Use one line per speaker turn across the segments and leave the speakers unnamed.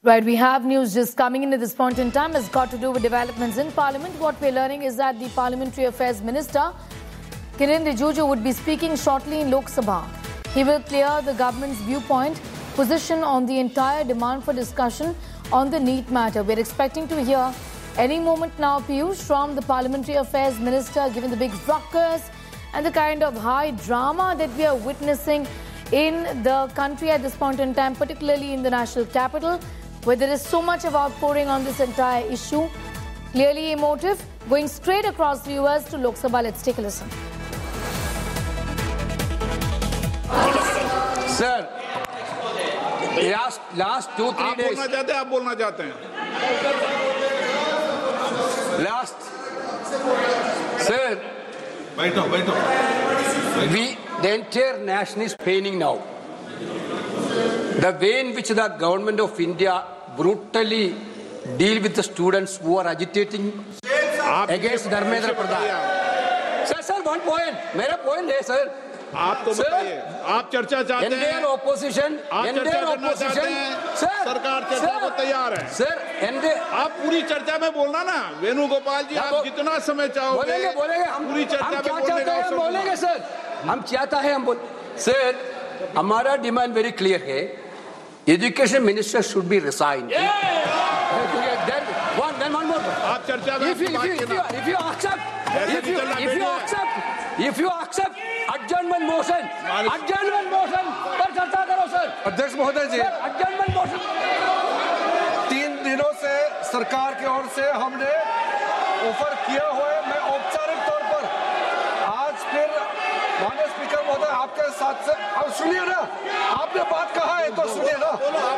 Right, we have news just coming in at this point in time. It's got to do with developments in Parliament. What we're learning is that the Parliamentary Affairs Minister, Kiren Rijiju, would be speaking shortly in Lok Sabha. He will clear the government's viewpoint, position on the entire demand for discussion on the NEET matter. We're expecting to hear any moment now, Piyush, from the Parliamentary Affairs Minister, given the big ruckus and the kind of high drama that we are witnessing in the country at this point in time, particularly in the national capital, where there is so much of outpouring on this entire issue. Clearly emotive, going straight across the US to Lok Sabha. Let's take a listen.
Sir, last 2-3 days.
बोलना चाहते हैं, आप बोलना चाहते हैं.
Sir, the entire nation is paining now. The way in which the government of India brutally deal with the students who are agitating against Dharmendra Pradhan. Sir, one point. मेरा point है, sir.
आप तो बताइए, आप चर्चा चाहते हैं,
Indian opposition,
सरकार चर्चा को तैयार है.
सर,
आप पूरी चर्चा में बोलना ना, वेणुगोपाल जी, आप जितना समय चाहोगे
बोलेंगे हम
पूरी चर्चा में बोलने का अवसर
बोलेंगे सर. हम चाहता है हम बोल. सर, हमारा डिमांड वेरी क्लियर है. Education minister should be resign. Then one more.
आप चर्चा में
if you accept adjournment motion पर चर्चा करो सर.
अध्यक्ष महोदय जी,
adjournment motion
3 दिनों से सरकार की ओर से हमने ऑफर किया हुआ है. मैं औपचारिक तौर पर आज फिर माननीय स्पीकर महोदय आपके साथ से, अब सुनिए ना, आपने बात कहा है तो सुनिए ना.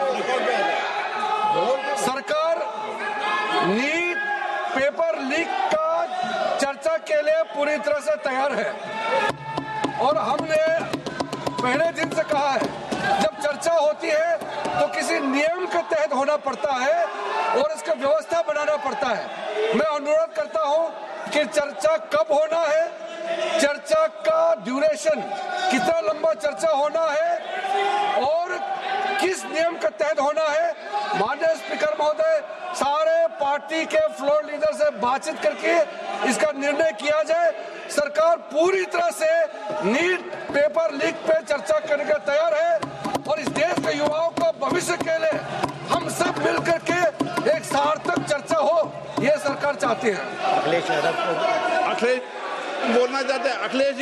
सरकार नीट पेपर लीक का चर्चा के लिए पूरी तरह से तैयार है और हमने पहले दिन से कहा है, जब चर्चा होती है तो किसी नियम के तहत होना पड़ता है और इसका व्यवस्था बनाना पड़ता है. मैं अनुरोध करता हूं कि चर्चा कब होना है, चर्चा का ड्यूरेशन, कितना लंबा चर्चा होना है और किस नियम के तहत होना है. माननीय स्पीकर महोदय, सारे पार्टी के फ्लोर लीडर से बातचीत करके इसका निर्णय किया जाए. सरकार पूरी तरह से नीट पेपर लीक पे चर्चा करने के तैयार है और इस देश के युवाओं का भविष्य के लिए हम सब मिलकर के एक सार्थक चर्चा हो, ये सरकार चाहती है.
अखिलेश बोलना चाहते हैं. अखिलेश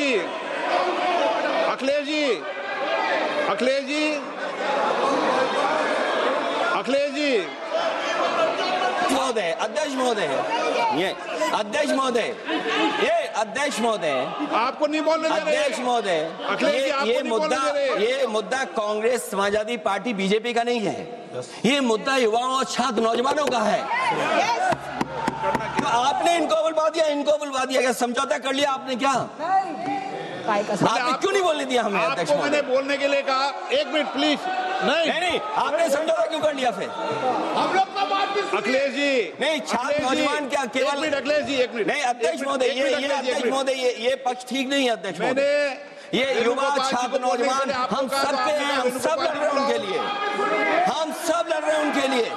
जी
महोदय, अध्यक्ष महोदय, अध्यक्ष महोदय,
आपको नहीं बोलने दे रहे.
अध्यक्ष महोदय,
अखिलेश जी, आपको नहीं बोलने दे रहे.
ये मुद्दा कांग्रेस, समाजवादी पार्टी, बीजेपी का नहीं है. ये मुद्दा युवाओं और छात्र नौजवानों का है. तो आपने इनको बुलवा दिया क्या? समझौता कर लिया आपने क्या? आपने क्यों नहीं बोलने दिया हमें? अध्यक्ष
आपको मैंने बोलने के लिए कहा. 1 मिनट प्लीज. नहीं,
आपने समझौता क्यों कर लिया फिर?
हम लोग का बात भी
अखिलेश जी, नहीं, छात्र नौजवान क्या केवल?
अखिलेश जी, 1 मिनट.
नहीं, अध्यक्ष महोदय, अध्यक्ष महोदय, ये पक्ष ठीक नहीं है. अध्यक्ष महोदय, ये युवा, छात्र, नौजवान, हम सब पे हैं, हम सब लड़ रहे हैं उनके लिए, हम सब लड़ रहे हैं उनके लिए.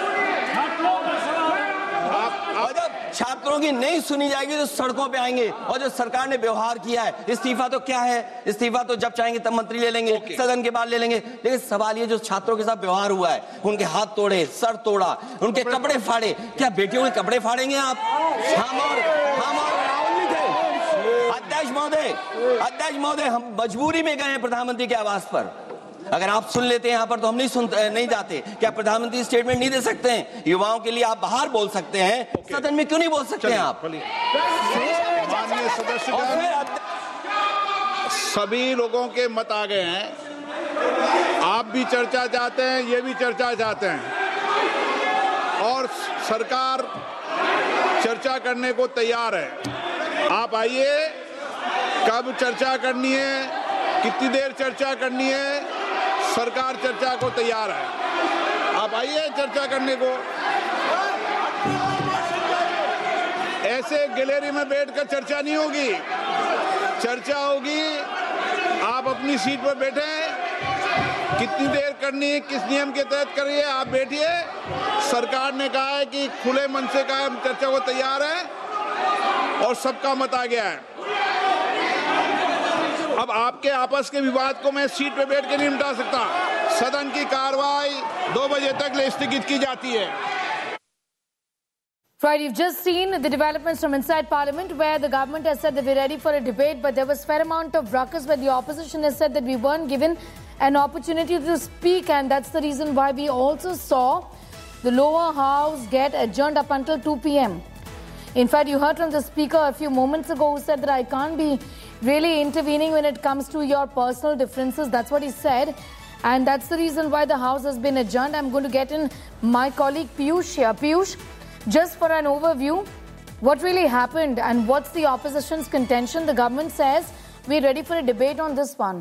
और जब छात्रों की नहीं सुनी जाएगी तो सड़कों पे आएंगे. और जो सरकार ने व्यवहार किया है, इस्तीफा तो क्या है? इस्तीफा तो जब चाहेंगे तब मंत्री ले लेंगे, सदन के बाद ले लेंगे. लेकिन सवाल ये, जो छात्रों के साथ व्यवहार हुआ है, उनके हाथ तोड़े, सर तोड़ा, उनके कपड़े फाड़े, क्या बेटियों के कपड़े फाड़ेंगे आप? हम और राहुल नहीं थे. अध्यक्ष महोदय, हम मजबूरी में गए हैं प्रधानमंत्री के आवास पर. अगर आप सुन लेते हैं यहाँ पर तो हम नहीं जाते. क्या प्रधानमंत्री स्टेटमेंट नहीं दे सकते हैं? युवाओं के लिए आप बाहर बोल सकते हैं, सदन में क्यों नहीं बोल सकते हैं आप?
माननीय सदस्य, सभी लोगों के मत आ गए हैं. आप भी चर्चा चाहते हैं, ये भी चर्चा चाहते हैं और सरकार चर्चा करने को तैयार है. आप आइए, कब चर्चा करनी है, कितनी देर चर्चा करनी है, सरकार चर्चा को तैयार है. आप आइए चर्चा करने को. ऐसे गैलरी में बैठकर चर्चा नहीं होगी. चर्चा होगी, आप अपनी सीट पर बैठे कितनी देर करनी है, किस नियम के तहत करिए, आप बैठिए। सरकार ने कहा है कि खुले मन से कहा चर्चा को तैयार है और सबका मत आ गया है। अब आपके आपस के विवाद को मैं सीट पे बैठ के नहीं मिटा सकता। सदन की कार्रवाई 2 बजे तक स्थगित की जाती है।
Right, you've just seen the developments from inside Parliament, where the government has said that we're ready for a debate, but there was a fair amount of ruckus where the opposition has said that we weren't given an opportunity to speak, and that's the reason why we also saw the lower house get adjourned up until 2 p.m. In fact, you heard from the speaker a few moments ago who said that I can't be really intervening when it comes to your personal differences. That's what he said, and that's the reason why the house has been adjourned. I'm going to get in my colleague Piyush here. Piyush, just for an overview, what really happened and what's the opposition's contention? The government says we're ready for a debate on this one.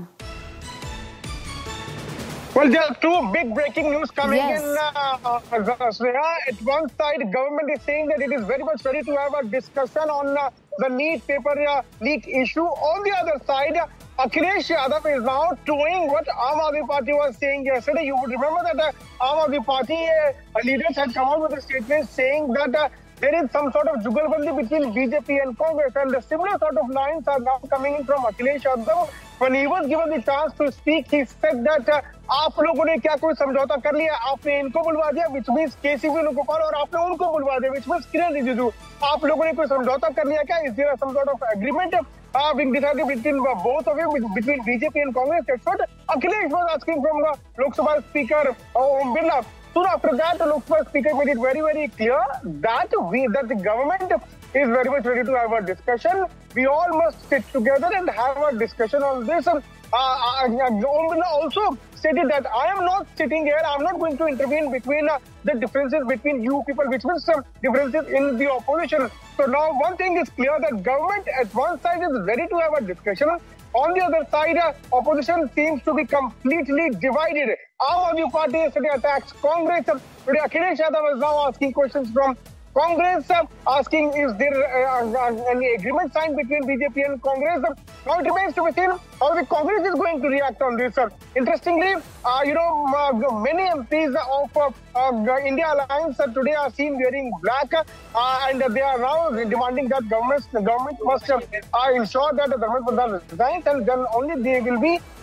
Well, there are two big breaking news coming in, Sneha. At one side, government is saying that it is very much ready to have a discussion on the NEET paper leak issue. On the other side, Akhilesh Yadav is now doing what Aam Aadmi Party was saying yesterday. You would remember that Aam Aadmi Party leaders had come out with a statement saying that there is some sort of jugalbandi between BJP and Congress, and the similar sort of lines are now coming in from Akhilesh Yadav. When he was given the chance to speak, he said that आप लोगों ने क्या कोई समझौता कर लिया, आपने इनको बुलवा दिया, which means KC Venugopal, और आपने उनको बुलवा दिया, which means किरण रिजिजू. आप लोगों ने कोई समझौता कर लिया क्या? Is there some sort of agreement being decided between both of you, between BJP and Congress? That's what Akhilesh was asking from the Lok Sabha Speaker Om Birla. Soon after that, the Lok Sabha Speaker made it very, very clear that the government is very much ready to have a discussion. We all must sit together and have a discussion on this. Om Birla also stated that I am not sitting here, I am not going to intervene between the differences between you people, which means some differences in the opposition. So now one thing is clear, that government at one side is ready to have a discussion. On the other side, opposition seems to be completely divided. Aam Aadmi Party yesterday attacks Congress. Today Akhilesh Yadav is now asking questions from Congress, asking is there any agreement signed between BJP and Congress. Now it remains to be seen how the Congress is going to react on this. Interestingly, many MPs of India Alliance today are seen wearing black, and they are now demanding that the government must ensure that the Dharmendra Pradhan resigns, and then only they will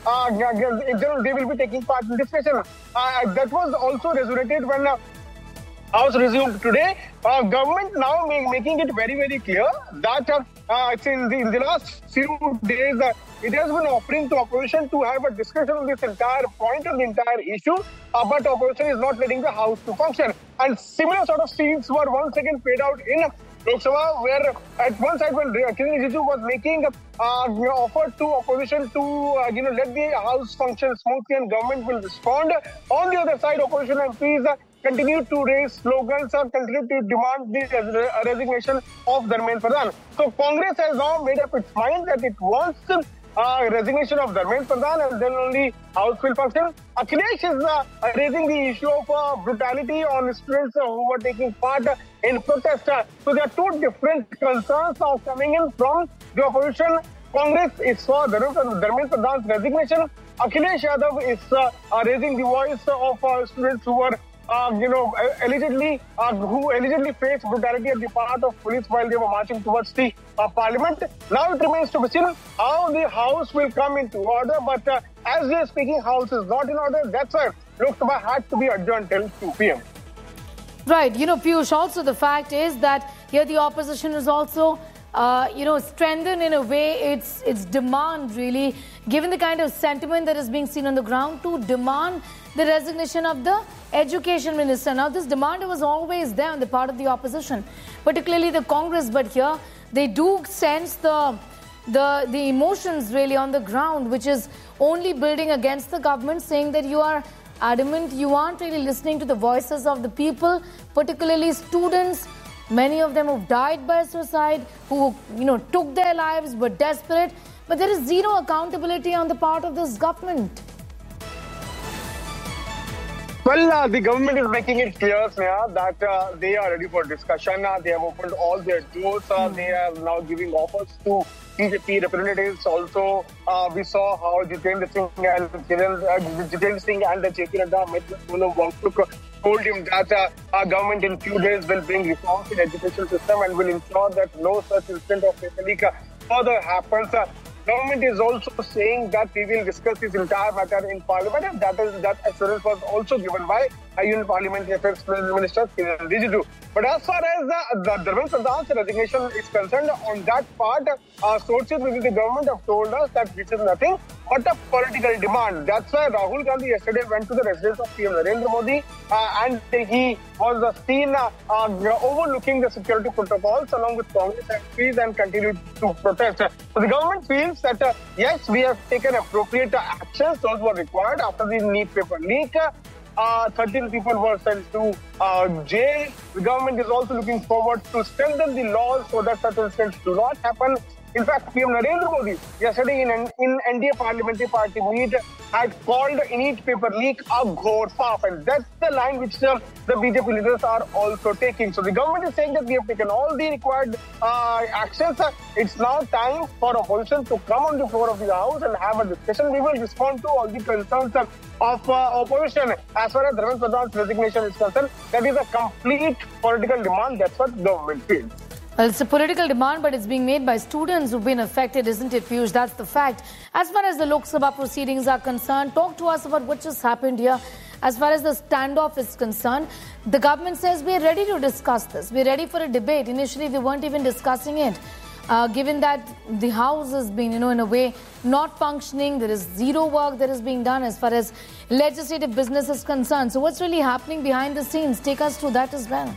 be taking part in discussion. That was also resonated when House resumed today. Government now making it very, very clear that in the last few days, it has been offering to opposition to have a discussion on this entire point, on the entire issue, but opposition is not letting the House to function. And similar sort of scenes were once again played out in Lok Sabha, where at one side when Kiren Rijiju was making offer to opposition to let the House function smoothly and government will respond. On the other side, opposition MPs continue to raise slogans and continue to demand the resignation of Dharmendra Pradhan. So Congress has now made up its mind that it wants resignation of Dharmendra Pradhan, and then only House will function. Akhilesh is raising the issue of brutality on students who were taking part in protest. So there are two different concerns now coming in from the opposition. Congress is for Dharmendra Pradhan's resignation. Akhilesh Yadav is raising the voice of students who were allegedly faced brutality at the part of police while they were marching towards the parliament. Now it remains to be seen how the House will come into order, but as we are speaking, House is not in order. That's why Lok Sabha had to be adjourned till 2 p.m.
Right, Piyush, also the fact is that here the opposition is also strengthened in a way its demand, really, given the kind of sentiment that is being seen on the ground, to demand the resignation of the education minister. Now, this demand was always there on the part of the opposition, particularly the Congress, but here they do sense the emotions really on the ground, which is only building against the government, saying that you are adamant, you aren't really listening to the voices of the people, particularly students, many of them who died by suicide, who took their lives, were desperate, but there is zero accountability on the part of this government.
Well, the government is making it clear, Sneha, that they are ready for discussion. They have opened all their doors. They are now giving offers to BJP representatives also. We saw how Jitendra Singh and JP Nadda met with Sonam Wangchuk, told him that our government in few days will bring reforms in education system and will ensure that no such incident of paper leak further happens. Government is also saying that we will discuss this entire matter in Parliament, and that assurance was also given by Union Parliamentary Affairs Minister Kiren Rijiju. But as far as the Dharmendra Pradhan's resignation is concerned, on that part, sources within the government have told us that this is nothing but a political demand. That's why Rahul Gandhi yesterday went to the residence of PM Narendra Modi and he was seen overlooking the security protocols along with Congress MPs and continued to protest. So the government feels that yes, we have taken appropriate actions, those were required after the NEET paper leak. 13 people were sent to jail. The government is also looking forward to strengthen the laws so that such incidents do not happen. In fact, PM Narendra Modi yesterday in NDA Parliamentary Party meet had called NEET paper leak a ghor faaf, and that's the line which the BJP leaders are also taking. So the government is saying that we have taken all the required actions. It's now time for opposition to come on the floor of the House and have a discussion. We will respond to all the concerns of opposition. As far as Dharmendra Pradhan's resignation is concerned, that is a complete political demand. That's what the government feels.
Well, it's a political demand, but it's being made by students who've been affected, isn't it, Piyush? That's the fact. As far as the Lok Sabha proceedings are concerned, talk to us about what just happened here. As far as the standoff is concerned, the government says we're ready to discuss this. We're ready for a debate. Initially, they weren't even discussing it. Given that the House has been, in a way, not functioning, there is zero work that is being done as far as legislative business is concerned. So what's really happening behind the scenes? Take us through that as well.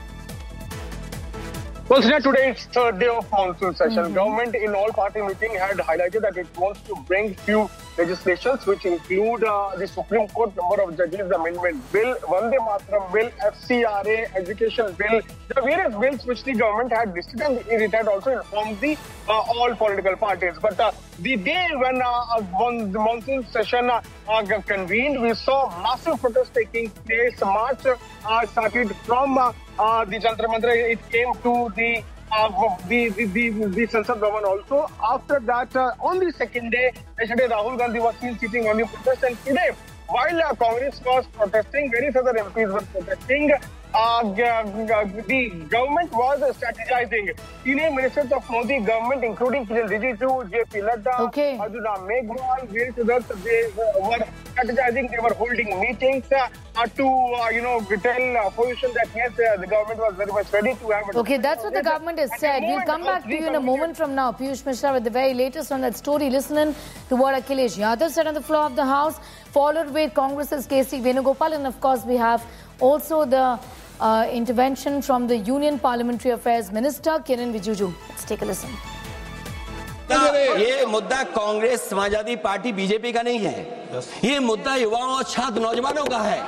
Well, today is third day of monsoon session. Government in all-party meeting had highlighted that it wants to bring few legislations which include the Supreme Court number of judges amendment bill, Vande Mataram bill, FCRA, education bill, the various bills which the government had listed, and it had also informed the all political parties. But the day when the monsoon session convened, we saw massive protests taking place. March started from the Jantar Mantra. It came to the Sansad Bhavan also. After that, on the second day, yesterday Rahul Gandhi was seen sitting on the protest, and today, while Congress was protesting, various other MPs were protesting. The government was strategizing. Senior ministers of Modi government, including Kiren Rijiju, JP Nadda, Arjuna Meghwal, various others, they were strategizing. They were holding meetings to tell opposition that yes, the government was very much ready to have.
Okay, that's what the government has said. We'll come back to you in a moment from now, Piyush Mishra, with the very latest on that story. Listening to what Akhilesh Yadav said on the floor of the House, followed with Congress's KC Venugopal, and of course we have also the intervention from the Union Parliamentary Affairs Minister Kiren Rijiju. Let's take a listen.
ये मुद्दा Congress Samajwadi party BJP का नहीं है, ये मुद्दा युवाओं और छात्र नौजवानों का है।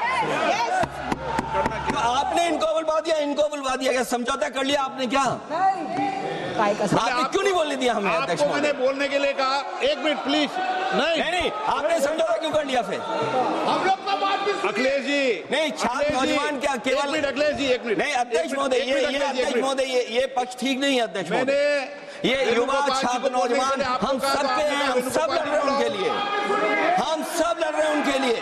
तो आपने इनको बुलवा दिया क्या? समझौता कर लिया आपने क्या? आपने क्यों नहीं बोलने दिया हमें? अध्यक्ष
आपको मैंने बोलने के लिए कहा, एक मिनट प्लीज।
नहीं, आपने समझौता क्यों कर लिया फिर?
हम लोग का बात भी अखिलेश जी
नहीं, छात्र नौजवान क्या केवल
अखिलेश जी एक मिनट
नहीं, अध्यक्ष महोदय ये पक्ष ठीक नहीं है अध्यक्ष महोदय। ये युवा छात्र नौजवान हम सब पे हैं, हम सब लड़ रहे हैं उनके लिए, हम सब लड़ रहे हैं उनके लिए।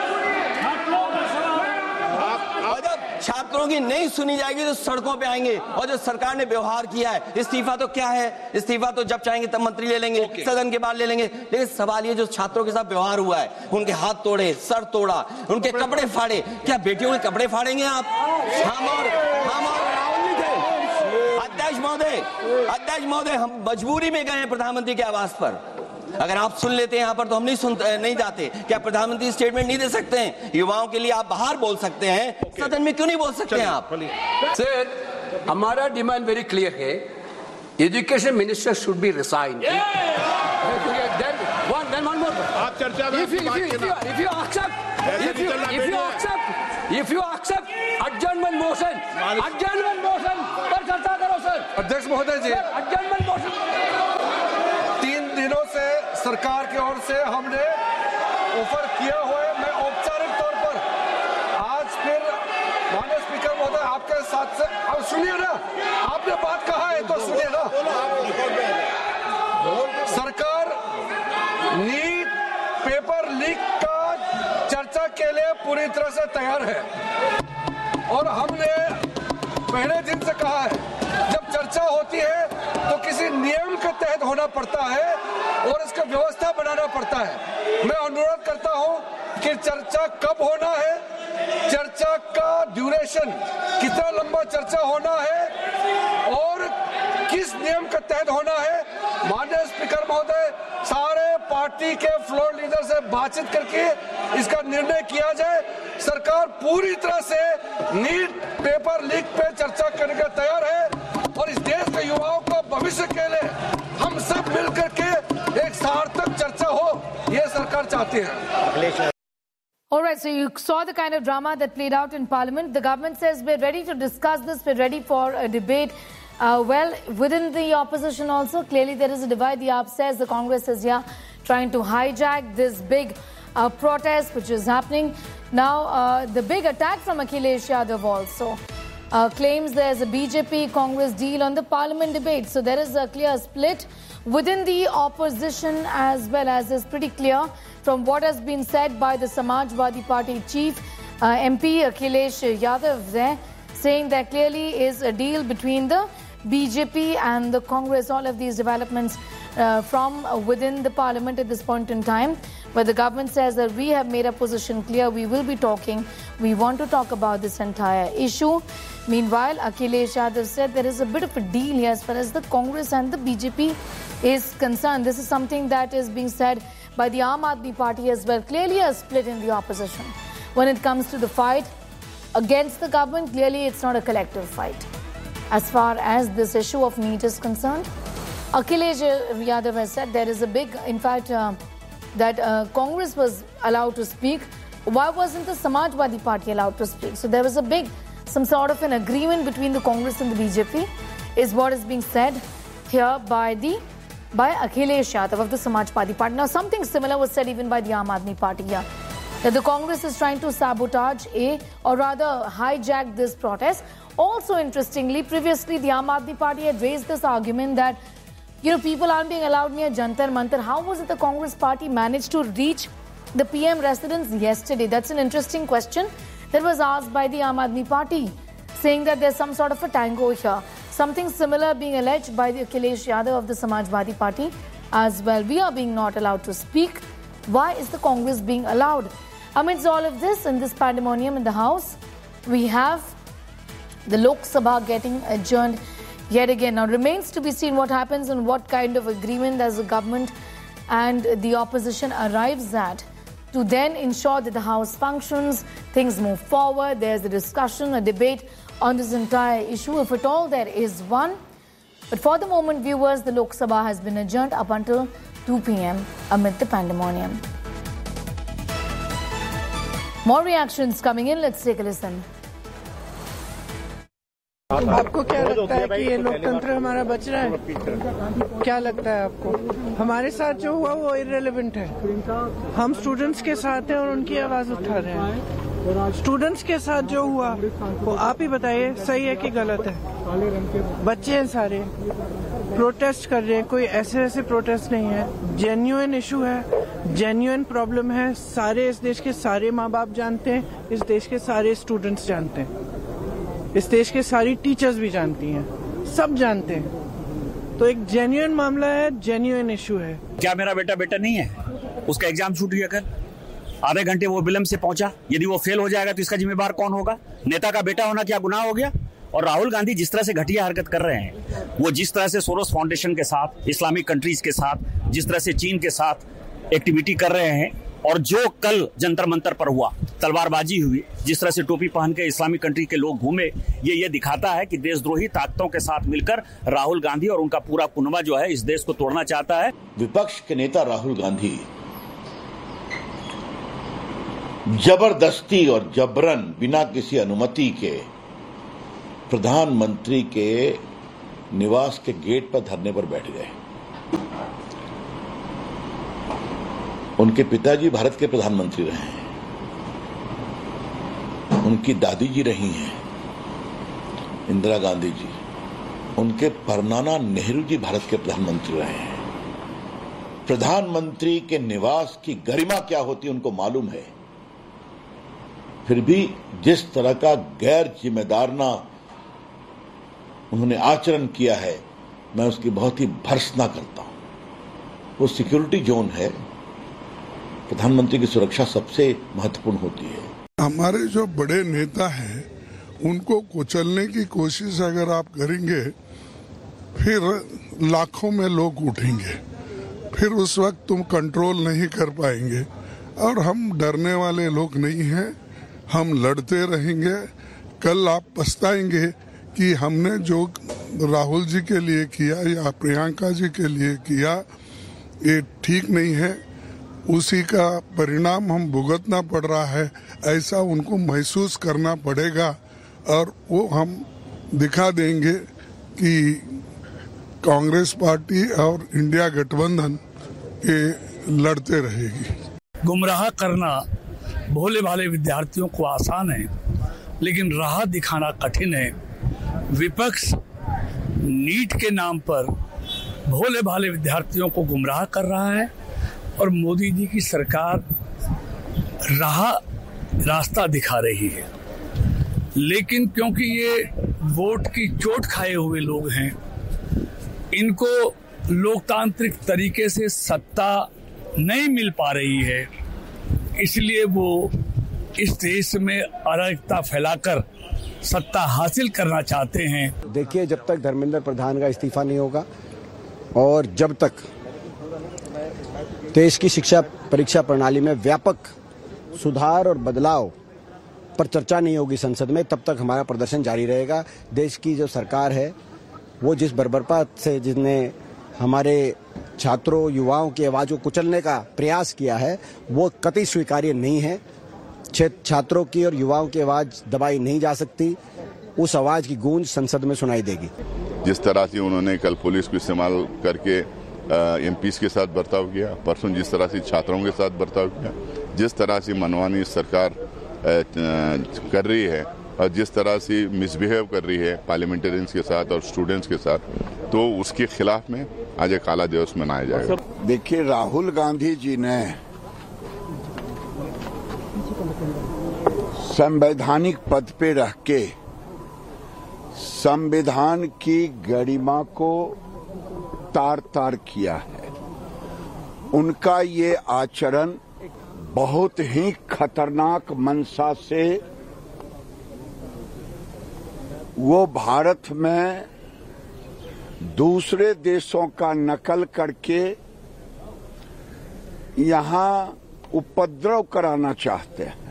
और जब छात्रों की नहीं सुनी जाएगी तो सड़कों पे आएंगे। और जो सरकार ने व्यवहार किया है, इस्तीफा तो क्या है? इस्तीफा तो जब चाहेंगे तब मंत्री ले लेंगे, सदन के बाद ले लेंगे। लेकिन सवाल ये जो छात्रों के साथ व्यवहार हुआ है, उनके हाथ तोड़े, सर तोड़ा, उनके कपड़े फाड़े, क्या बेटियों के कपड़े फाड़ेंगे आप? हम और राहुल जी थे। अध्यक्ष महोदय हम मजबूरी में गए हैं प्रधानमंत्री के आवास पर। अगर आप सुन लेते हैं यहाँ पर तो हम नहीं जाते। क्या प्रधानमंत्री स्टेटमेंट नहीं दे सकते हैं? युवाओं के लिए आप बाहर बोल सकते हैं, सदन में क्यों नहीं बोल सकते हैं आप?
सर, हमारा डिमांड वेरी क्लियर है, education minister should be resign.
आप चर्चा में
if you accept adjournment motion पर चर्चा करो सर।
अध्यक्ष महोदय जी,
adjournment motion
3 दिनों से सरकार की ओर से हमने ऑफर किया हुआ है। मैं औपचारिक तौर पर आज फिर माननीय स्पीकर महोदय आपके साथ से, अब सुनिए ना, आपने बात कहा है तो सुनिए ना। सरकार नीट पेपर लीक का चर्चा के लिए पूरी तरह से तैयार है और हमने पहले दिन से कहा है, जब चर्चा होती है तो किसी नियम के तहत होना पड़ता है और इसका व्यवस्था बनाना पड़ता है। मैं अनुरोध करता हूं कि चर्चा कब होना है, चर्चा का ड्यूरेशन, कितना लंबा चर्चा होना है और किस नियम के तहत होना है। माननीय स्पीकर महोदय, सारे पार्टी के फ्लोर लीडर से बातचीत करके इसका निर्णय किया जाए। सरकार पूरी तरह से नीट पेपर लीक पे चर्चा करने के तैयार है और इस देश के युवाओं को भविष्य के लिए हम सब मिलकर के एक सार्थक चर्चा हो, ये सरकार चाहती है।
All right, so you saw the kind of drama that played out in Parliament. The government says we're ready to discuss this, we're ready for a debate. Well, within the opposition also, clearly there is a divide. The AAP says the Congress is here trying to hijack this big protest which is happening. Now, the big attack from Akhilesh Yadav also claims there's a BJP-Congress deal on the Parliament debate. So there is a clear split within the opposition as well, as is pretty clear from what has been said by the Samajwadi Party chief, MP Akhilesh Yadav there, saying there clearly is a deal between the BJP and the Congress. All of these developments from within the Parliament at this point in time, where the government says that we have made our position clear, we will be talking, we want to talk about this entire issue. Meanwhile, Akhilesh Yadav said there is a bit of a deal here as far as the Congress and the BJP is concerned. This is something that is being said by the Aam Aadmi Party as well. Clearly a split in the opposition. When it comes to the fight against the government, clearly it's not a collective fight. As far as this issue of NEET is concerned, Akhilesh Yadav has said there is a big, in fact, that Congress was allowed to speak. Why wasn't the Samajwadi Party allowed to speak? So there was a big, some sort of an agreement between the Congress and the BJP, is what is being said here by Akhilesh Yadav of the Samajwadi Party. Now, something similar was said even by the Aam Aadmi Party here, that the Congress is trying to sabotage or rather hijack this protest. Also, interestingly, previously the Aam Aadmi Party had raised this argument that, you know, people aren't being allowed near Jantar Mantar. How was it the Congress Party managed to reach the PM residence yesterday? That's an interesting question that was asked by the Aam Aadmi Party, saying that there's some sort of a tango here. Something similar being alleged by the Akhilesh Yadav of the Samajwadi Party as well. We are being not allowed to speak. Why is the Congress being allowed? Amidst all of this, in this pandemonium in the House, we have the Lok Sabha getting adjourned yet again. Now, remains to be seen what happens and what kind of agreement as the government and the opposition arrives at to then ensure that the House functions, things move forward, there's a discussion, a debate on this entire issue, if at all there is one. But for the moment, viewers, the Lok Sabha has been adjourned up until 2 p.m. amid the pandemonium. More reactions coming in. Let's take a listen.
आपको क्या लगता है कि ये लोकतंत्र हमारा बच रहा है? क्या लगता है आपको? हमारे साथ जो हुआ वो इररिलेवेंट है। हम स्टूडेंट्स के साथ हैं और उनकी आवाज उठा रहे हैं। स्टूडेंट्स के साथ जो हुआ वो आप ही बताइए, सही है कि गलत है? बच्चे हैं सारे, प्रोटेस्ट कर रहे हैं, कोई ऐसे प्रोटेस्ट नहीं है, जेन्युइन इशू है, जेन्युइन प्रॉब्लम है। सारे इस देश के सारे माँ बाप जानते हैं, इस देश के सारे स्टूडेंट्स जानते हैं, इस देश के सारी टीचर्स भी जानती हैं, सब जानते हैं। तो एक जेन्युइन मामला है, जेन्युइन इशू है।
क्या मेरा बेटा नहीं है? उसका एग्जाम छूट गया, कल आधे घंटे वो विलंब से पहुंचा। यदि वो फेल हो जाएगा तो इसका जिम्मेदार कौन होगा? नेता का बेटा होना क्या गुनाह हो गया? और राहुल गांधी जिस तरह से घटिया हरकत कर रहे हैं, वो जिस तरह से सोरोस फाउंडेशन के साथ, इस्लामिक कंट्रीज के साथ, जिस तरह से चीन के साथ एक्टिविटी कर रहे हैं, और जो कल जंतर मंतर पर हुआ, तलवारबाजी हुई, जिस तरह से टोपी पहन के इस्लामिक कंट्री के लोग घूमे, ये दिखाता है कि देशद्रोही ताकतों के साथ मिलकर राहुल गांधी और उनका पूरा कुनबा जो है इस देश को तोड़ना चाहता है।
विपक्ष के नेता राहुल गांधी जबरदस्ती और जबरन बिना किसी अनुमति के प्रधानमंत्री के निवास के गेट पर धरने पर बैठ गए। उनके पिताजी भारत के प्रधानमंत्री रहे हैं, उनकी दादी जी रही हैं इंदिरा गांधी जी, उनके परनाना नेहरू जी भारत के प्रधानमंत्री रहे हैं। प्रधानमंत्री के निवास की गरिमा क्या होती है उनको मालूम है। फिर भी जिस तरह का गैर जिम्मेदाराना उन्होंने आचरण किया है, मैं उसकी बहुत ही भर्त्सना करता हूं। वो सिक्योरिटी जोन है, प्रधानमंत्री की सुरक्षा सबसे महत्वपूर्ण होती है।
हमारे जो बड़े नेता हैं उनको कुचलने की कोशिश अगर आप करेंगे, फिर लाखों में लोग उठेंगे, फिर उस वक्त तुम कंट्रोल नहीं कर पाएंगे। और हम डरने वाले लोग नहीं हैं, हम लड़ते रहेंगे। कल आप पछताएंगे कि हमने जो राहुल जी के लिए किया या प्रियंका जी के लिए किया ये ठीक नहीं है, उसी का परिणाम हम भुगतना पड़ रहा है, ऐसा उनको महसूस करना पड़ेगा। और वो हम दिखा देंगे कि कांग्रेस पार्टी और इंडिया गठबंधन ये लड़ते रहेगी।
गुमराह करना भोले भाले विद्यार्थियों को आसान है, लेकिन राह दिखाना कठिन है। विपक्ष नीट के नाम पर भोले भाले विद्यार्थियों को गुमराह कर रहा है और मोदी जी की सरकार रास्ता दिखा रही है। लेकिन क्योंकि ये वोट की चोट खाए हुए लोग हैं, इनको लोकतांत्रिक तरीके से सत्ता नहीं मिल पा रही है, इसलिए वो इस देश में अराजकता फैलाकर सत्ता हासिल करना चाहते हैं।
देखिए, जब तक धर्मेंद्र प्रधान का इस्तीफा नहीं होगा और जब तक देश की शिक्षा परीक्षा प्रणाली में व्यापक सुधार और बदलाव पर चर्चा नहीं होगी संसद में, तब तक हमारा प्रदर्शन जारी रहेगा। देश की जो सरकार है वो जिस बर्बरता से जिसने हमारे छात्रों युवाओं की आवाज को कुचलने का प्रयास किया है वो कतई स्वीकार्य नहीं है। छात्रों की और युवाओं की आवाज दबाई नहीं जा सकती, उस आवाज की गूंज संसद में सुनाई देगी।
जिस तरह से उन्होंने कल पुलिस को इस्तेमाल करके एमपीज के साथ बर्ताव किया, परसों जिस तरह से छात्रों के साथ बर्ताव किया, जिस तरह से मनमानी सरकार कर रही है और जिस तरह से मिसबिहेव कर रही है पार्लियामेंटेरियंस के साथ और स्टूडेंट्स के साथ, तो उसके खिलाफ में आज एक काला दिवस मनाया जाएगा।
देखिए, राहुल गांधी जी ने संवैधानिक पद पे रह के संविधान की गरिमा को तार तार किया है। उनका ये आचरण बहुत ही खतरनाक मंशा से वो भारत में दूसरे देशों का नकल करके यहां उपद्रव कराना चाहते हैं।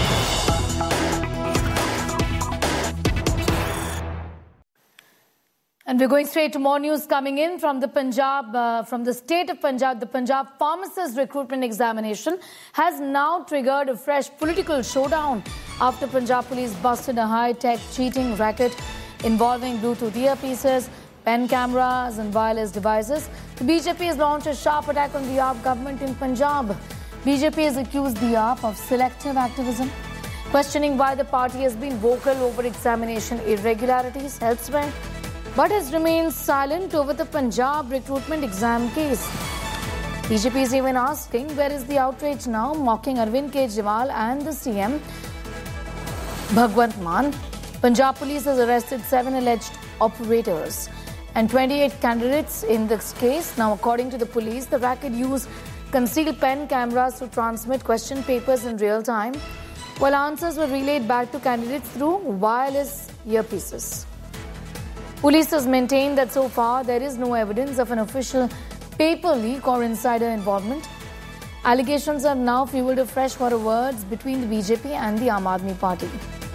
And we're going straight to more news coming in from the Punjab, from the state of Punjab. The Punjab Pharmacist Recruitment Examination has now triggered a fresh political showdown after Punjab Police busted a high-tech cheating racket involving Bluetooth earpieces, pen cameras and wireless devices. The BJP has launched a sharp attack on the AAP government in Punjab. BJP has accused the AAP of selective activism, questioning why the party has been vocal over examination irregularities elsewhere, but has remained silent over the Punjab recruitment exam case. BJP is even asking, where is the outrage now, mocking Arvind Kejriwal and the CM Bhagwant Mann. Punjab police has arrested 7 alleged operators and 28 candidates in this case. Now, according to the police, the racket used concealed pen cameras to transmit question papers in real time, while answers were relayed back to candidates through wireless earpieces. Police has maintained that so far there is no evidence of an official paper leak or insider involvement. Allegations have now fueled a fresh war of words between the BJP and the Aam Aadmi Party.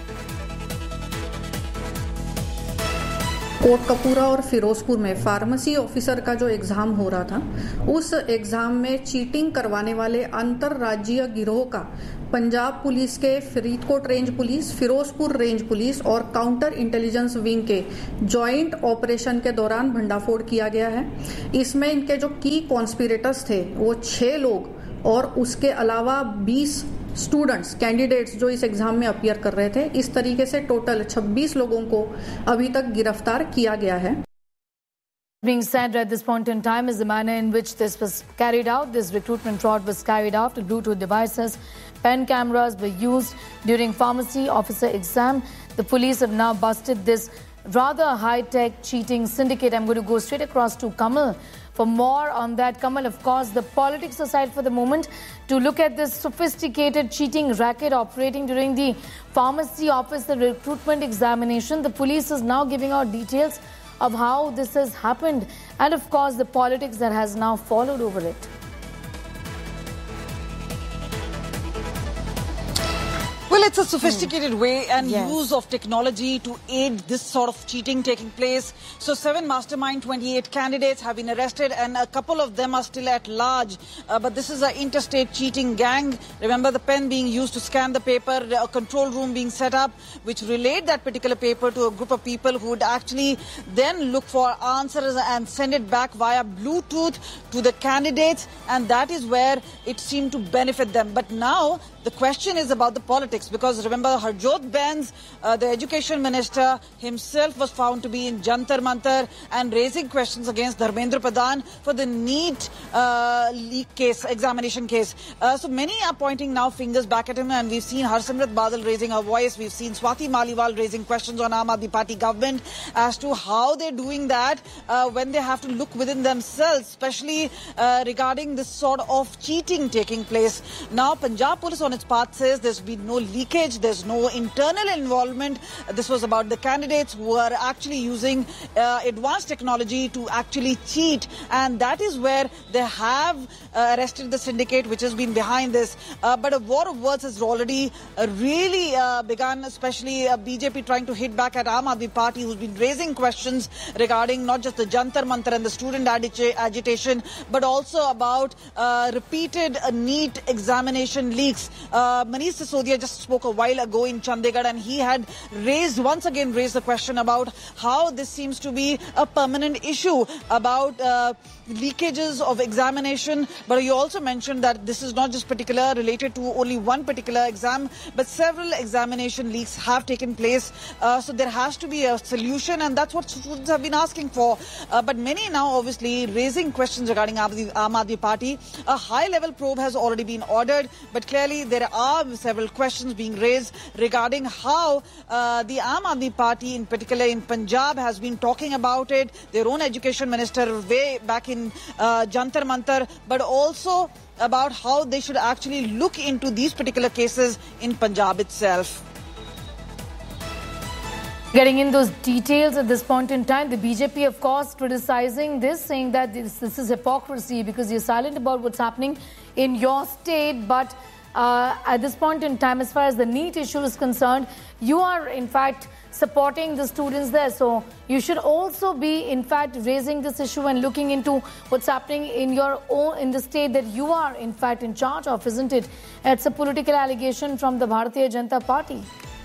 Kotkapura और फिरोजपुर में pharmacy officer का जो exam हो रहा था, उस exam में cheating करवाने वाले अंतरराज्यीय गिरोह का पंजाब पुलिस के Faridkot range police, Firozpur range police और काउंटर इंटेलिजेंस विंग के जॉइंट ऑपरेशन के दौरान भंडाफोड़ किया गया है। इसमें इनके जो की कॉन्स्पिरेटर्स थे वो 6 लोग और उसके अलावा 20 स्टूडेंट्स कैंडिडेट्स जो इस एग्जाम में अपीयर कर रहे थे। इस तरीके से टोटल 26 लोगों को अभी तक गिरफ्तार किया गया है।
Being said at this point in time is the manner in which this was carried out. This recruitment fraud was carried out. Bluetooth devices, pen cameras were used during pharmacy officer exam. The police have now busted this rather high-tech cheating syndicate. I'm going to go straight across to Kamal for more on that. Kamal, of course, the politics aside for the moment, to look at this sophisticated cheating racket operating during the pharmacy officer recruitment examination. The police is now giving out details of how this has happened and, of course, the politics that has now followed over it.
Well, it's a sophisticated way and use of technology to aid this sort of cheating taking place. So 7 mastermind, 28 candidates have been arrested and a couple of them are still at large. But this is an interstate cheating gang. Remember the pen being used to scan the paper, a control room being set up which relayed that particular paper to a group of people who would actually then look for answers and send it back via Bluetooth to the candidates, and that is where it seemed to benefit them. But now the question is about the politics, because remember Harjot Benz, the education minister himself, was found to be in Jantar Mantar and raising questions against Dharmendra Pradhan for the NEET leak case, examination case. So many are pointing now fingers back at him, and we've seen Harsimrat Badal raising her voice. We've seen Swati Maliwal raising questions on Aam Aadmi Party government as to how they're doing that when they have to look within themselves, especially regarding this sort of cheating taking place. Now Punjab Police on its part says there's been no leakage, there's no internal involvement. This was about the candidates who are actually using advanced technology to actually cheat, and that is where they have arrested the syndicate which has been behind this. But a war of words has already really begun, especially BJP trying to hit back at Aam Aadmi Party, who's been raising questions regarding not just the Jantar Mantar and the student agitation, but also about repeated NEET examination leaks. Manish Sisodia just spoke a while ago in Chandigarh, and he had once again raised the question about how this seems to be a permanent issue about leakages of examination. But you also mentioned that this is not just related to only one particular exam, but several examination leaks have taken place. So there has to be a solution, and that's what students have been asking for. But many now obviously raising questions regarding Aam Aadmi Party. A high-level probe has already been ordered, but clearly there are several questions being raised regarding how the Aam Aadmi Party, in particular in Punjab, has been talking about it. Their own education minister way back in Jantar Mantar, but also about how they should actually look into these particular cases in Punjab itself.
Getting in those details at this point in time, the BJP, of course, criticizing this, saying that this is hypocrisy because you're silent about what's happening in your state. But at this point in time, as far as the NEET issue is concerned, you are, in fact, supporting the students there. So you should also be, in fact, raising this issue and looking into what's happening in the state that you are, in fact, in charge of, isn't it? It's a political allegation from the Bharatiya Janata Party.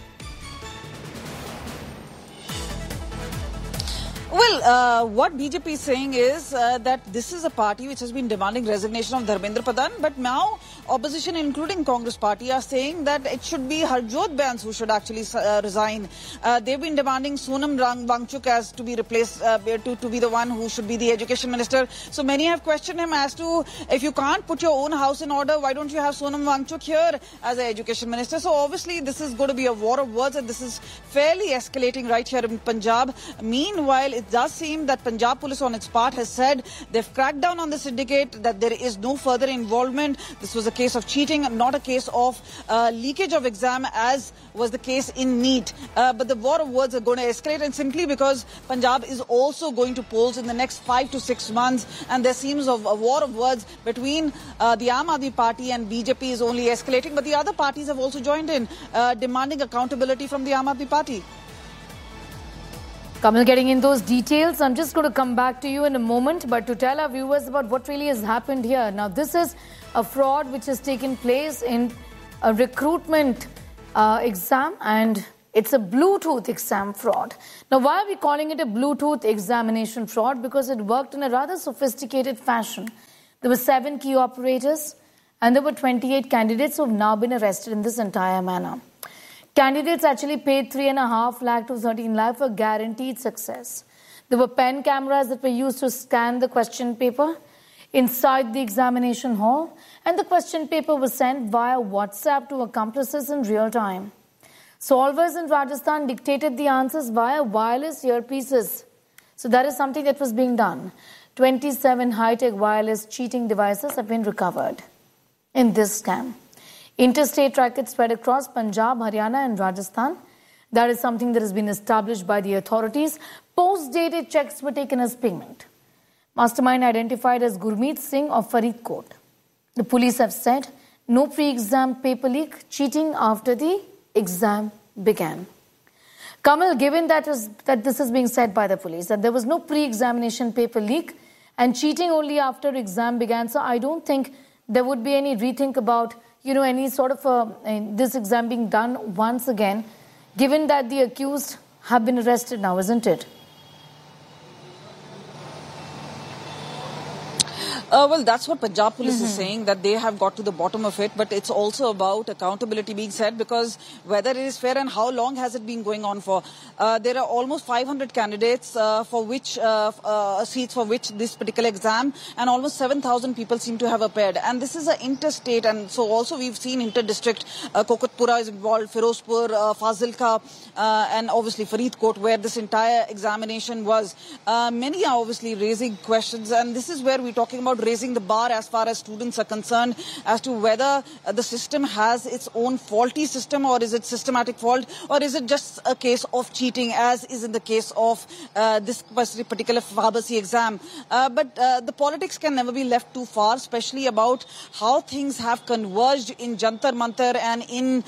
Well, what BJP is saying is that this is a party which has been demanding resignation of Dharmendra Pradhan, but now opposition, including Congress Party, are saying that it should be Harjot Benz who should actually resign. They've been demanding Sonam Wangchuk as to be replaced, to be the one who should be the education minister. So many have questioned him as to, if you can't put your own house in order, why don't you have Sonam Wangchuk here as an education minister? So obviously this is going to be a war of words, and this is fairly escalating right here in Punjab. Meanwhile, it does seem that Punjab Police on its part has said they've cracked down on the syndicate, that there is no further involvement. This was a case of cheating, not a case of leakage of exam, as was the case in NEET. But the war of words are going to escalate, and simply because Punjab is also going to polls in the next 5 to 6 months, and there seems a war of words between the Aam Aadmi Party and BJP is only escalating. But the other parties have also joined in, demanding accountability from the Aam Aadmi Party.
Kamal, getting in those details, I'm just going to come back to you in a moment, but to tell our viewers about what really has happened here. Now, this is a fraud which has taken place in a recruitment exam, and it's a Bluetooth exam fraud. Now, why are we calling it a Bluetooth examination fraud? Because it worked in a rather sophisticated fashion. There were 7 key operators, and there were 28 candidates who have now been arrested in this entire manner. Candidates actually paid 3.5 lakh to 13 lakh for guaranteed success. There were pen cameras that were used to scan the question paper inside the examination hall, and the question paper was sent via WhatsApp to accomplices in real time. Solvers in Rajasthan dictated the answers via wireless earpieces. So that is something that was being done. 27 high-tech wireless cheating devices have been recovered in this scam. Interstate racket spread across Punjab, Haryana and Rajasthan. That is something that has been established by the authorities. Post-dated checks were taken as payment. Mastermind identified as Gurmeet Singh of Faridkot. The police have said no pre-exam paper leak, cheating after the exam began. Kamal, given that this is being said by the police, that there was no pre-examination paper leak and cheating only after exam began, so I don't think there would be any rethink about, any sort of this exam being done once again, given that the accused have been arrested now, isn't it?
Well, that's what Punjab police is saying, that they have got to the bottom of it, but it's also about accountability being said, because whether it is fair and how long has it been going on for. There are almost 500 candidates for which seats for which this particular exam, and almost 7,000 people seem to have appeared. And this is an interstate, and so also we've seen inter-district. Kokatpura is involved, Firozpur, Fazilka, and obviously Faridkot, where this entire examination was. Many are obviously raising questions, and this is where we're talking about raising the bar as far as students are concerned, as to whether the system has its own faulty system, or is it systematic fault, or is it just a case of cheating, as is in the case of this particular pharmacy exam. But the politics can never be left too far, especially about how things have converged in Jantar Mantar and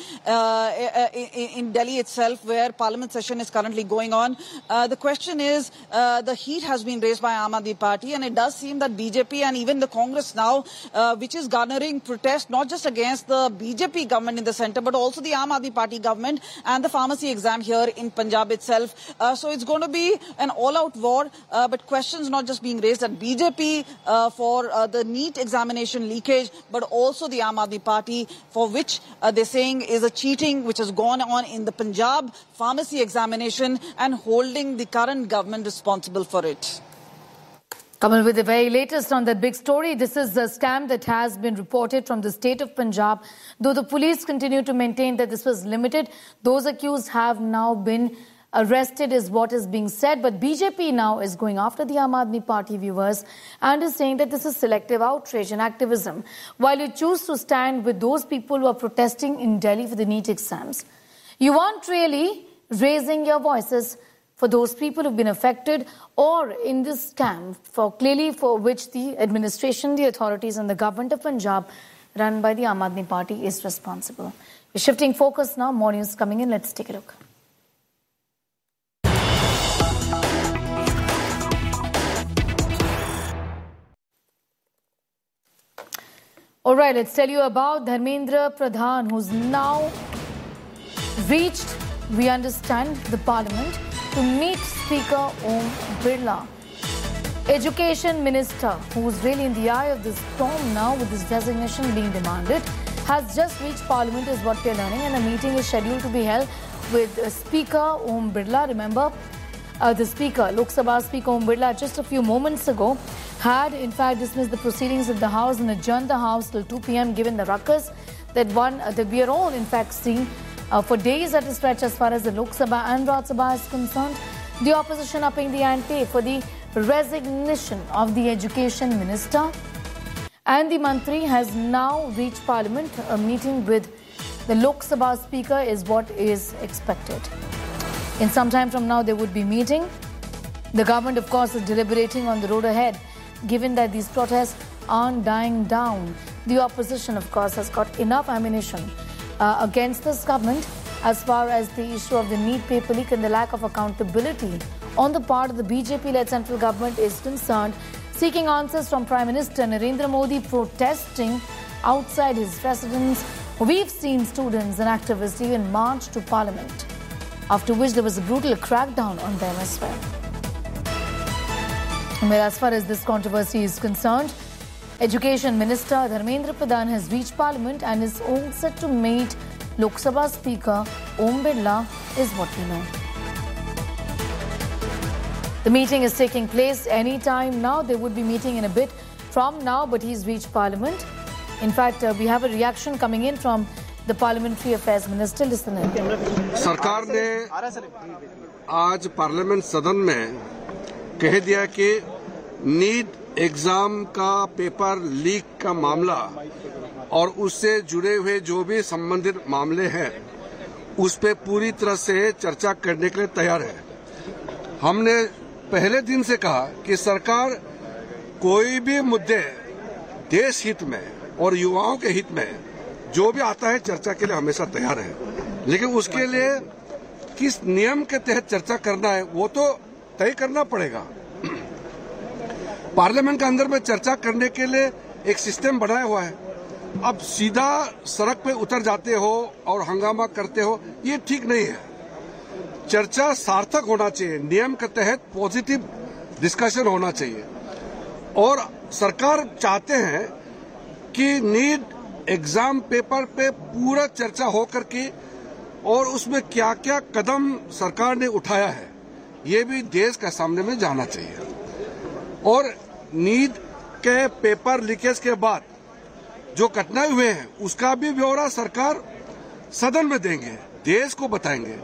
in Delhi itself, where Parliament session is currently going on. The question is, the heat has been raised by Aam Aadmi Party, and it does seem that BJP and even the Congress now, which is garnering protest not just against the BJP government in the centre, but also the Aam Aadmi Party government and the pharmacy exam here in Punjab itself. So it's going to be an all-out war, but questions not just being raised at BJP for the NEET examination leakage, but also the Aam Aadmi Party, for which they're saying is a cheating which has gone on in the Punjab pharmacy examination, and holding the current government responsible for it.
Kamal, with the very latest on that big story, this is a scam that has been reported from the state of Punjab. Though the police continue to maintain that this was limited, those accused have now been arrested is what is being said. But BJP now is going after the Aam Aadmi Party, viewers, and is saying that this is selective outrage and activism, while you choose to stand with those people who are protesting in Delhi for the NEET exams. You aren't really raising your voices for those people who've been affected, or in this scam, for which the administration, the authorities and the government of Punjab, run by the Aam Aadmi Party, is responsible. We're shifting focus now. More news coming in. Let's take a look. All right, let's tell you about Dharmendra Pradhan, who's now reached, we understand, the Parliament to meet Speaker Om Birla. Education Minister, who's really in the eye of the storm now with his resignation being demanded, has just reached Parliament, is what we're learning, and a meeting is scheduled to be held with Speaker Om Birla. Remember, the Speaker, Lok Sabha Speaker Om Birla, just a few moments ago, had in fact dismissed the proceedings of the House and adjourned the House till 2 p.m. given the ruckus that we are all in fact seeing for days at a stretch as far as the Lok Sabha and Raj Sabha is concerned. The opposition upping the ante for the resignation of the Education Minister, and the Mantri has now reached Parliament. A meeting with the Lok Sabha Speaker is what is expected. In some time from now, they would be meeting. The government, of course, is deliberating on the road ahead, given that these protests aren't dying down. The opposition, of course, has got enough ammunition against this government as far as the issue of the NEET paper leak and the lack of accountability on the part of the BJP-led central government is concerned, seeking answers from Prime Minister Narendra Modi, protesting outside his residence. We've seen students and activists even march to Parliament, after which there was a brutal crackdown on them as well. Well, as far as this controversy is concerned, Education Minister Dharmendra Pradhan has reached Parliament and is all set to meet Lok Sabha Speaker Om Birla, is what we know. The meeting is taking place any time now. They would be meeting in a bit from now, but he's reached Parliament. In fact, we have a reaction coming in from the Parliamentary Affairs Minister. Listen in.
सरकार ने आज parliament सदन में कह दिया कि NEET exam का paper leak का मामला और उससे जुड़े हुए जो भी संबंधित मामले हैं उस पे पूरी तरह से चर्चा करने के लिए तैयार है। हमने पहले दिन से कहा कि सरकार कोई भी मुद्दे देश हित में और युवाओं के हित में जो भी आता है चर्चा के लिए हमेशा तैयार है, लेकिन उसके लिए किस नियम के तहत चर्चा करना है वो तो तय करना पड़ेगा। पार्लियामेंट के अंदर में चर्चा करने के लिए एक सिस्टम बनाया हुआ है। अब सीधा सड़क पे उतर जाते हो और हंगामा करते हो, ये ठीक नहीं है। चर्चा सार्थक होना चाहिए, नियम के तहत पॉजिटिव डिस्कशन होना चाहिए। और सरकार चाहते हैं कि नीट एग्जाम पेपर पे पूरा चर्चा हो करके और उसमें क्या क्या कदम सरकार ने उठाया है ये भी देश के सामने में जाना चाहिए। और नीट के पेपर लीकेज के बाद जो घटनाएं हुए हैं उसका भी ब्यौरा सरकार सदन में देंगे, देश को बताएंगे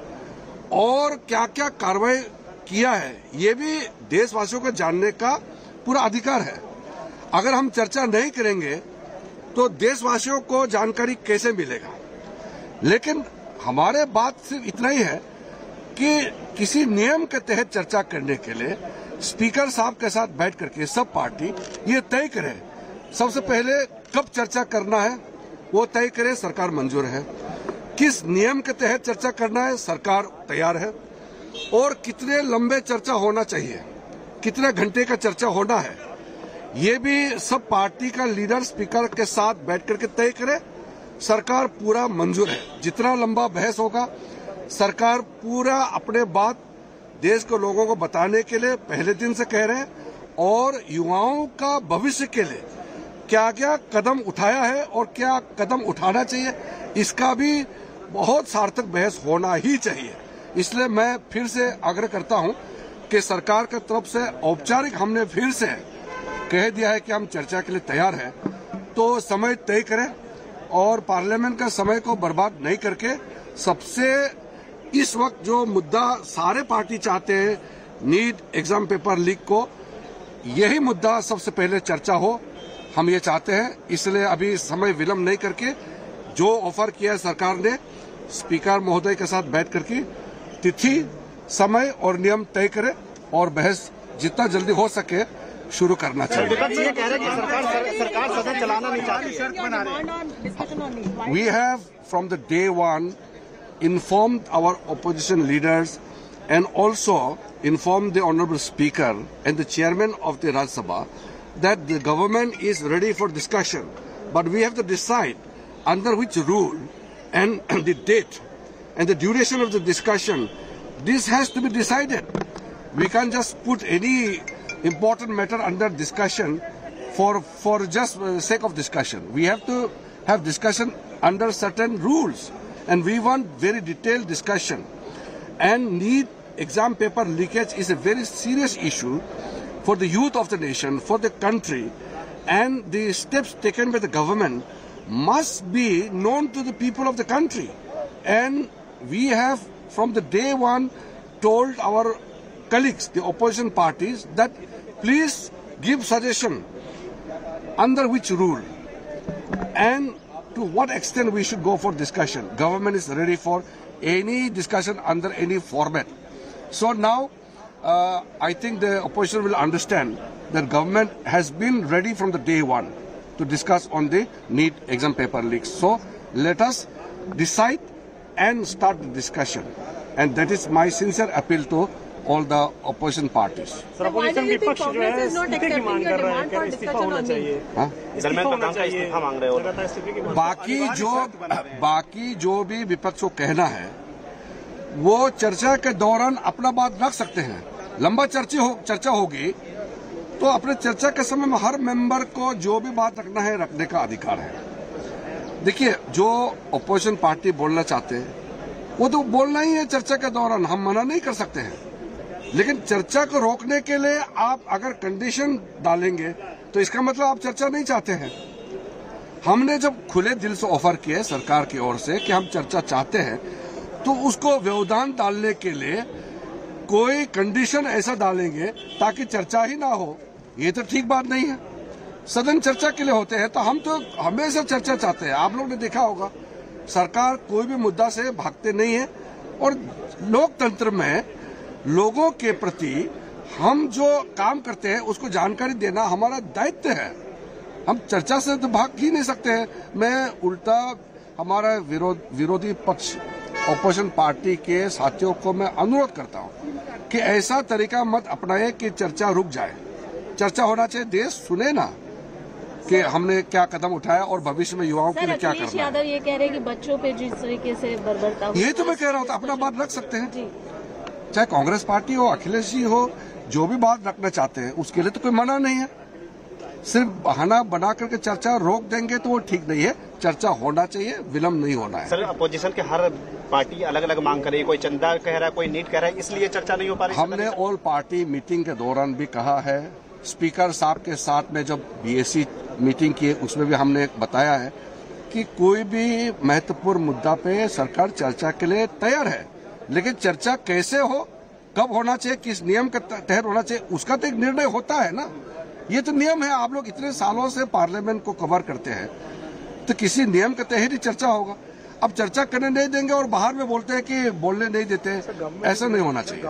और क्या क्या कार्रवाई किया है ये भी देशवासियों को जानने का पूरा अधिकार है। अगर हम चर्चा नहीं करेंगे तो देशवासियों को जानकारी कैसे मिलेगा। लेकिन हमारे बात सिर्फ इतना ही है कि किसी नियम के तहत चर्चा करने के लिए स्पीकर साहब के साथ बैठ करके सब पार्टी ये तय करे, सबसे पहले कब चर्चा करना है वो तय करे, सरकार मंजूर है। किस नियम के तहत चर्चा करना है सरकार तैयार है। और कितने लंबे चर्चा होना चाहिए, कितने घंटे का चर्चा होना है ये भी सब पार्टी का लीडर स्पीकर के साथ बैठ करके तय करे, सरकार पूरा मंजूर है। जितना लंबा बहस होगा सरकार पूरा अपने बात देश के लोगों को बताने के लिए पहले दिन से कह रहे हैं और युवाओं का भविष्य के लिए क्या क्या कदम उठाया है और क्या कदम उठाना चाहिए इसका भी बहुत सार्थक बहस होना ही चाहिए। इसलिए मैं फिर से आग्रह करता हूं कि सरकार की तरफ से औपचारिक हमने फिर से कह दिया है कि हम चर्चा के लिए तैयार हैं, तो समय तय करें और पार्लियामेंट का समय को बर्बाद नहीं करके सबसे इस वक्त जो मुद्दा सारे पार्टी चाहते हैं नीट एग्जाम पेपर लीक को, यही मुद्दा सबसे पहले चर्चा हो, हम ये चाहते हैं। इसलिए अभी समय विलंब नहीं करके जो ऑफर किया है सरकार ने स्पीकर महोदय के साथ बैठ करके तिथि, समय और नियम तय करे और बहस जितना जल्दी हो सके शुरू करना चाहिए।
सरकार सदन चलाना नहीं चाहती।
We have from the day one informed our opposition leaders and also informed the Honourable Speaker and the Chairman of the Rajya Sabha that the government is ready for discussion, but we have to decide under which rule and the date and the duration of the discussion. This has to be decided. We can't just put any important matter under discussion for just sake of discussion. We have to have discussion under certain rules, and we want very detailed discussion. And NEET exam paper leakage is a very serious issue for the youth of the nation, for the country, and the steps taken by the government must be known to the people of the country. And we have from the day one told our colleagues, the opposition parties, that please give suggestion under which rule and to what extent we should go for discussion. Government is ready for any discussion under any format. So now I think the opposition will understand that government has been ready from the day one to discuss on the NEET exam paper leaks. So let us decide and start the discussion. And that is my sincere appeal to all the opposition parties.
Sir, opposition विपक्ष जो है इस्तीफे की मांग कर रहा है, क्या इस्तीफा होना चाहिए? इस्तीफा होना चाहिए, इस्तीफा मांग रहे हो।
बाकी जो भी विपक्ष को कहना है वो चर्चा के दौरान अपना बात रख सकते हैं। लंबा चर्चा होगी तो अपने चर्चा के समय में हर मेंबर को जो भी बात रखना है रखने का अधिकार है। देखिए, जो ऑपोजिशन पार्टी बोलना चाहते हैं वो तो बोलना ही है चर्चा के दौरान, हम मना नहीं कर सकते हैं। लेकिन चर्चा को रोकने के लिए आप अगर कंडीशन डालेंगे तो इसका मतलब आप चर्चा नहीं चाहते हैं। हमने जब खुले दिल से ऑफर किए सरकार की ओर से कि हम चर्चा चाहते हैं, तो उसको व्यवधान डालने के लिए कोई कंडीशन ऐसा डालेंगे ताकि चर्चा ही ना हो, ये तो ठीक बात नहीं है। सदन चर्चा के लिए होते हैं, तो हम तो हमेशा चर्चा चाहते हैं। आप लोग ने देखा होगा सरकार कोई भी मुद्दा से भागते नहीं है, और लोकतंत्र में लोगों के प्रति हम जो काम करते हैं उसको जानकारी देना हमारा दायित्व है। हम चर्चा से तो भाग ही नहीं सकते हैं। मैं उल्टा हमारा विरोधी पक्ष ऑपोजिशन पार्टी के साथियों को मैं अनुरोध करता हूं कि ऐसा तरीका मत अपनाए कि चर्चा रुक जाए। चर्चा होना चाहिए, देश सुने ना कि हमने क्या कदम उठाया और भविष्य में युवाओं के लिए क्या करना है।
यादव ये कह रहे हैं कि बच्चों पे जिस तरीके से बर्बरता,
यही तो मैं कह रहा हूँ, तो अपना बात रख सकते हैं, चाहे कांग्रेस पार्टी हो, अखिलेश जी हो, जो भी बात रखना चाहते हैं उसके लिए तो कोई मना नहीं है। सिर्फ बहाना बना करके चर्चा रोक देंगे तो वो ठीक नहीं है। चर्चा होना चाहिए, विलम्ब नहीं होना है।
सर, अपोजिशन के हर पार्टी अलग अलग मांग कर रही है, कोई चंदा कह रहा है, कोई नीट कह रहा है, इसलिए चर्चा नहीं हो पा रही।
हमने ऑल पार्टी मीटिंग के दौरान भी कहा है, स्पीकर साहब के साथ में जब बीएससी मीटिंग की उसमें भी हमने बताया है कि कोई भी महत्वपूर्ण मुद्दा पे सरकार चर्चा के लिए तैयार है, लेकिन चर्चा कैसे हो, कब होना चाहिए, किस नियम के तहत होना चाहिए, उसका तो एक निर्णय होता है ना। ये तो नियम है। आप लोग इतने सालों से पार्लियामेंट को कवर करते हैं, तो किसी नियम के तहत ही चर्चा होगा। अब चर्चा करने नहीं देंगे और बाहर में बोलते हैं कि बोलने नहीं देते, ऐसा नहीं होना चाहिए।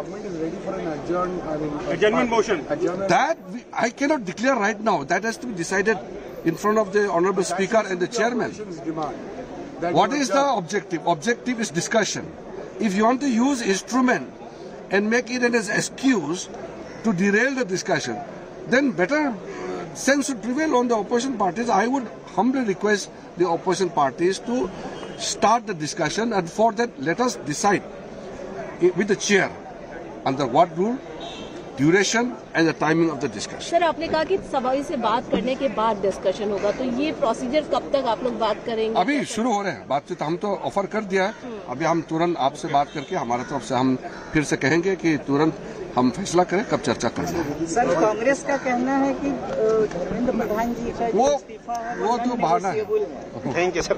That I cannot declare right now. That has to be decided in front of the honorable speaker and the chairman. What is the objective? Objective is discussion. If you want to use instrument and make it as excuse to derail the discussion, then better sense should prevail on the opposition parties. I would humbly request the opposition parties to start the discussion, and for that let us decide with the chair under what rule, duration and the timing of the discussion.
Sir, आपने कहा कि सभा से बात करने के बाद discussion होगा, तो ये प्रोसीजर कब तक आप लोग बात करेंगे?
अभी शुरू हो रहे हैं बातचीत। हम तो ऑफर कर दिया है, अभी हम तुरंत आपसे बात करके हमारे तरफ से हम फिर से कहेंगे कि तुरंत हम फैसला करें कब चर्चा करना है।
सर, कांग्रेस का कहना है कि धर्मेंद्र प्रधान जी का
वो तो बहाना है।
Thank you sir.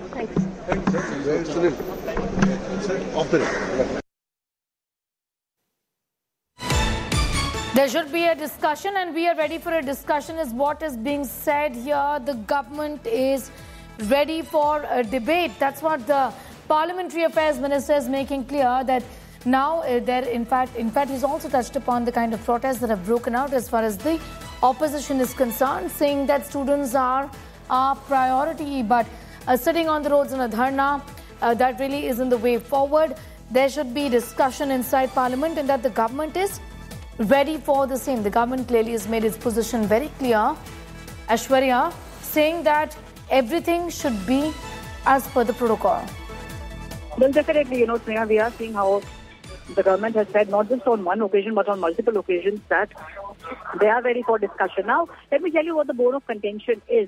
There should be a discussion, and we are ready for a discussion is what is being said here. The government is ready for a debate. That's what the Parliamentary Affairs Minister is making clear, that now there in fact he's also touched upon the kind of protests that have broken out as far as the opposition is concerned, saying that students are our priority, but sitting on the roads in a dharna, that really isn't the way forward. There should be discussion inside Parliament, and that the government is ready for the same. The government clearly has made its position very clear. Aishwarya saying that everything should be as per the protocol.
Well, definitely, Sneha, we are seeing how the government has said, not just on one occasion, but on multiple occasions, that they are ready for discussion. Now, let me tell you what the bone of contention is.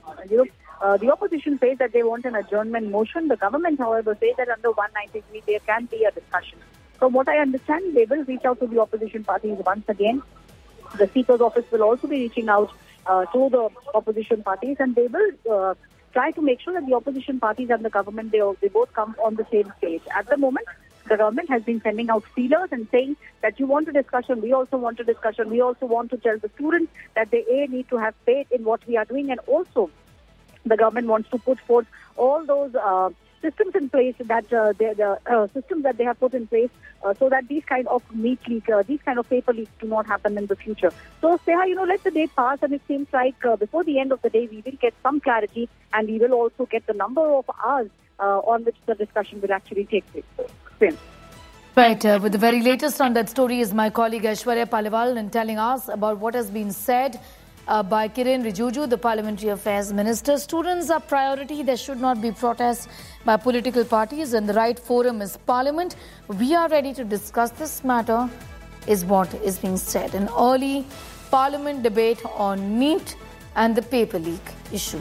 The opposition says that they want an adjournment motion. The government, however, says that under 193 there can be a discussion. From what I understand, they will reach out to the opposition parties once again. The Speaker's office will also be reaching out to the opposition parties, and they will try to make sure that the opposition parties and the government, they both come on the same page. At the moment, the government has been sending out feelers and saying that you want a discussion, we also want a discussion, we also want to tell the students that they need to have faith in what we are doing, and also the government wants to put forth all those systems in place that systems that they have put in place so that these kind of meat leak, these kind of paper leaks do not happen in the future. So, Sneha, let the day pass, and it seems like before the end of the day we will get some clarity, and we will also get the number of hours on which the discussion will actually take place.
Right, with the very latest on that story is my colleague Aishwarya Paliwal, and telling us about what has been said by Kiren Rijiju, the Parliamentary Affairs Minister. Students are priority. There should not be protests by political parties, and the right forum is Parliament. We are ready to discuss this matter, is what is being said. An early Parliament debate on NEET and the paper leak issue.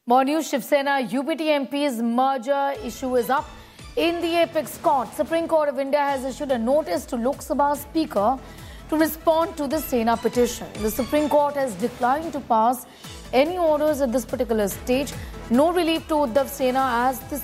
More news. Shiv Sena UPT MP's merger issue is up in the apex court. Supreme Court of India has issued a notice to Lok Sabha Speaker to respond to the Sena petition. The Supreme Court has declined to pass any orders at this particular stage. No relief to Uddhav Sena as the